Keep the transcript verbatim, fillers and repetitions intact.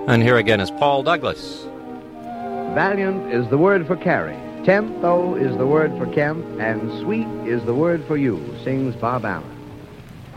And here again is Paul Douglas. Valiant is the word for carry. Tempo is the word for Kemp, and sweet is the word for you, sings Bob Allen.